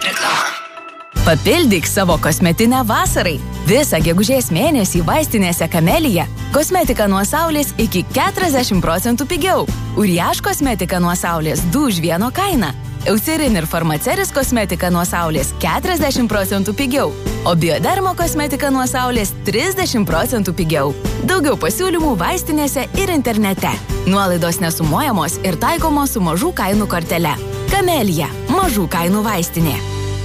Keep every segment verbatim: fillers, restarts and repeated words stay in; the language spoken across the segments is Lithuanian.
Reklama. Papildyk savo kosmetinę vasarai. Visą gegužės mėnesį vaistinėse Camellia kosmetika nuo saulės iki keturiasdešimt procentų pigiau. Uriaž kosmetika nuo saulės du už vieno kainą. Eucerin ir Farmaceris kosmetika nuo saulės keturiasdešimt procentų pigiau. O Biodermo kosmetika nuo saulės trisdešimt procentų pigiau. Daugiau pasiūlymų vaistinėse ir internete. Nuolaidos nesumuojamos ir taikomos su mažų kainų kortele. Camellia – mažų kainų vaistinė.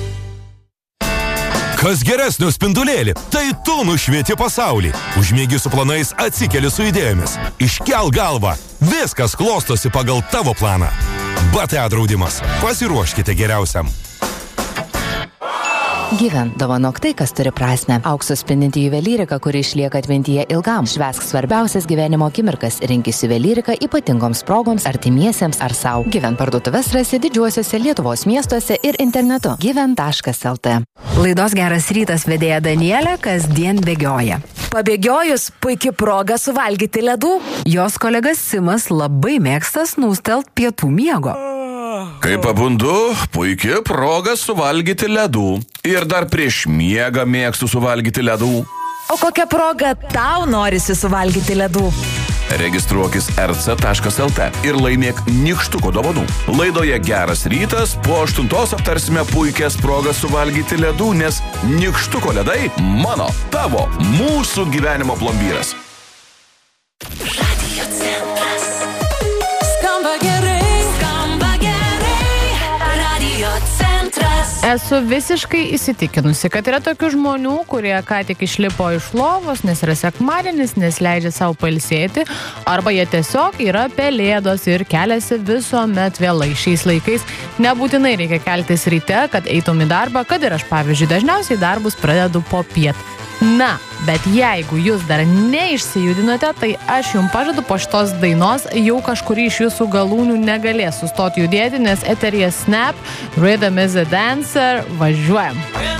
Kas geresnio spindulėlį, tai tu nušvieti pasaulį. Užmiegi su planais, atsikeli su idėjomis. Iškel galvą, viskas klostosi pagal tavo planą. B T A draudimas. Pasiruoškite geriausiam. Gyven, dovanok tai, kas turi prasmę. Auksu spindinti juvelyrika, kuri išlieka atmintyje ilgam. Švęsk svarbiausias gyvenimo akimirkas. Rinkis juvelyrika ypatingoms progoms, artimiesiems ar sau. Gyven parduotuves rasi didžiuosiuose Lietuvos miestuose ir internetu. gyven taškas el t. Laidos Geras rytas vedėja Danielė kasdien bėgioja. Pabėgiojus, puikia proga suvalgyti ledų. Jos kolegas Simas labai mėgsta snaustelt pietų miego. Kai pabundu, puikia proga suvalgyti ledų. Ir dar prieš miegą mėgstu suvalgyti ledų. O kokia proga tau norisi suvalgyti ledų? Registruokis er ce taškas el te ir laimėk nykštuko dovanų. Laidoje Geras rytas po aštuntos aptarsime puikias progas suvalgyti ledų, nes nykštuko ledai mano, tavo, mūsų gyvenimo plombyras. Radio centras. Skamba gerai, skamba gerai. Radio centras. Esu visiškai įsitikinusi, kad yra tokių žmonių, kurie ką tik išlipo iš lovos, nes yra sekmadienis, nes leidžia savo pailsėti, arba jie tiesiog yra pelėdos ir keliasi visuomet vėlai. Šiais laikais nebūtinai reikia keltis ryte, kad eitum į darbą, kad ir aš, pavyzdžiui, dažniausiai darbus pradedu po piet. Na, bet jeigu jūs dar neišsijudinote, tai aš jums pažadu, po šitos dainos jau kažkurį iš jūsų galūnių negalės sustoti judėti, nes eteryje Snap, Rhythm is a Dancer, važiuojam.